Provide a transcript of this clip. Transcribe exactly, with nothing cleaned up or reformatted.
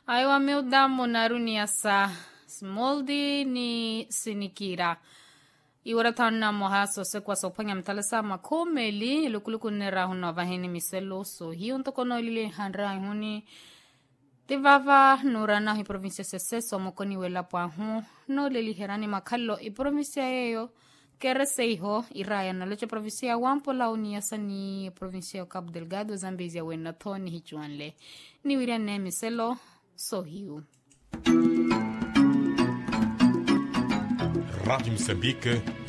Aiwa meu damo naruni asa smoldi ni sinikira. Iwara tana mohaso se kwa sopanya mtalasa makomeli lukuluku nera huno vahini miselo so hiyo ntokono lili handra huni tivava nurana hi provincia sese so mokoni wela pa hu no lili herani makalo i provincia yeyo kere seiho iraya na leche provincia wampo la uniasa ni provincia Cabo Delgado Zambezia wena toni hichuanle ni wiria ne miselo so hiyo. Rádio Moçambique,